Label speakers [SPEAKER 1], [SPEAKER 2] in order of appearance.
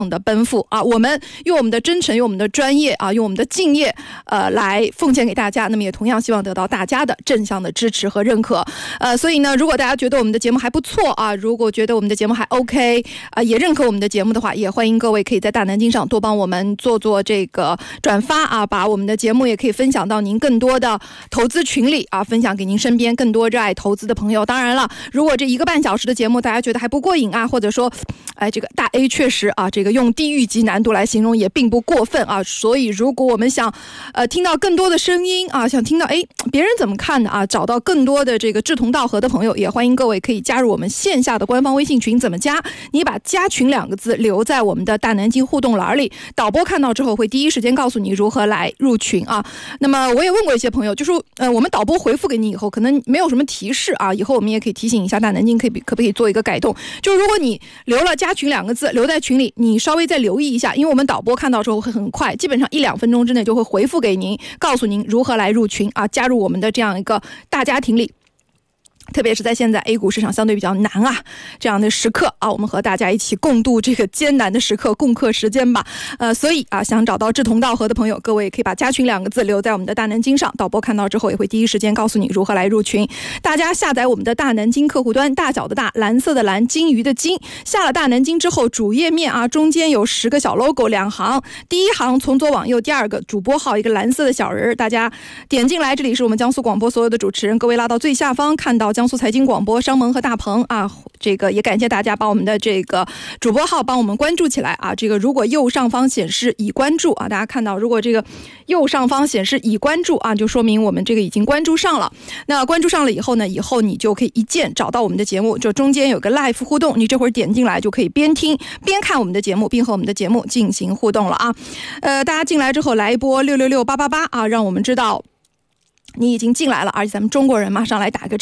[SPEAKER 1] 的奔赴啊，我们用我们的真诚，用我们的专业啊，用我们的敬业来奉献给大家，那么也同样希望得到大家的正向的支持和认可。所以呢，如果大家觉得我们的节目还不错啊，如果觉得我们的节目还 OK 也认可我们的节目的话，也欢迎各位可以在大南京上多帮我们做这个转发啊，把我们的节目也可以分享到您更多的投资群里啊，分享给您身边更多热爱投资的朋友。当然了，如果这1个半小时的节目大家觉得还不过瘾啊，或者说这个大 A 确实啊，这个用地狱级难度来形容也并不过分啊。所以如果我们想听到更多的声音啊，想听到别人怎么看的啊，找到更多的这个志同道合的朋友，也欢迎各位可以加入我们线下的官方微信群。怎么加？你把加群2个字留在我们的大南京互动栏里，导播看到之后会第一时间告诉你如何来入群啊。那么我也问过一些朋友，就说我们导播回复给你以后可能没有什么提示啊，以后我们也可以提醒一下大南京可不可以做一个改动，就如果你留了加群2个字留在群里，你稍微再留意一下，因为我们导播看到之后会很快，基本上1-2分钟之内就会回复给您，告诉您如何来入群啊，加入我们的这样一个大家庭里。特别是在现在 A 股市场相对比较难啊这样的时刻啊，我们和大家一起共度这个艰难的时刻，共克时艰吧。所以啊，想找到志同道合的朋友，各位可以把加群2个字留在我们的大南京上，导播看到之后也会第一时间告诉你如何来入群。大家下载我们的大南京客户端，大小的大，蓝色的蓝，金鱼的金。下了大南京之后，主页面啊中间有10个小 logo 2行，第一行从左往右，第2个主播号一个蓝色的小人，大家点进来，这里是我们江苏广播所有的主持人，各位拉到最下方看到江苏财经广播商盟和大鹏啊，这个也感谢大家把我们的这个主播号帮我们关注起来啊。这个如果右上方显示已关注啊，大家看到如果这个右上方显示已关注啊，就说明我们这个已经关注上了。那关注上了以后呢，以后你就可以一键找到我们的节目，就中间有个 live 互动，你这会儿点进来就可以边听边看我们的节目，并和我们的节目进行互动了啊。大家进来之后来一波666-888啊，让我们知道你已经进来了，而且咱们中国人马上来打个